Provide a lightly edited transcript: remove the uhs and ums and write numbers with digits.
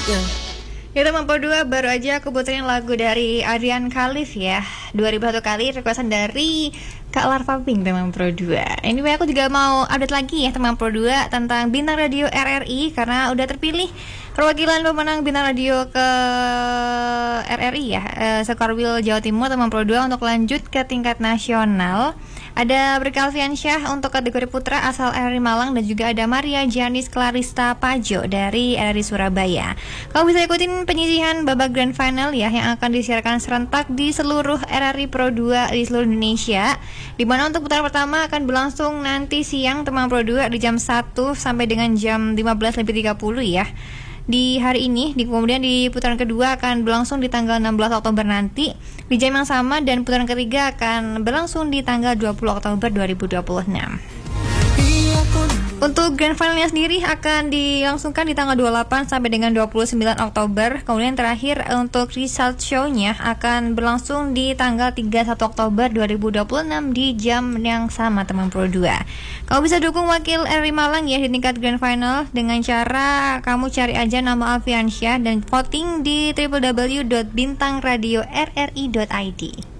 selanjutnya. Di teman Pro 2 baru aja aku puterin lagu dari Adrian Khalif ya. 2001 kali requestan dari Kak Larva Pink teman Pro 2. Anyway, aku juga mau update lagi ya teman Pro 2 tentang Bintang Radio RRI karena udah terpilih perwakilan pemenang Bintang Radio ke RRI ya, Sekorwil Jawa Timur teman Pro 2 untuk lanjut ke tingkat nasional. Ada Berkalvian Syah untuk kategori putra asal RRI Malang dan juga ada Maria Janis Clarista Pajo dari RRI Surabaya. Kamu bisa ikutin penyisihan babak grand final ya yang akan disiarkan serentak di seluruh RRI Pro 2 di seluruh Indonesia. Di mana untuk putaran pertama akan berlangsung nanti siang teman Pro 2 di jam 1 sampai dengan jam 15.30 ya. Di hari ini, kemudian di putaran kedua akan berlangsung di tanggal 16 Oktober nanti di jam yang sama, dan putaran ketiga akan berlangsung di tanggal 20 Oktober 2026. Untuk grand finalnya sendiri akan dilangsungkan di tanggal 28 sampai dengan 29 Oktober. Kemudian terakhir untuk result show-nya akan berlangsung di tanggal 31 Oktober 2026 di jam yang sama teman Pro 2. Kamu bisa dukung wakil RRI Malang ya di tingkat grand final dengan cara kamu cari aja nama Alfiansyah dan voting di www.bintangradiorri.id.